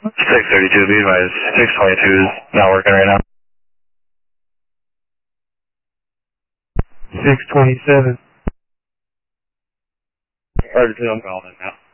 632, be advised. 622 is not working right now. 627. Roger, I'm calling it now.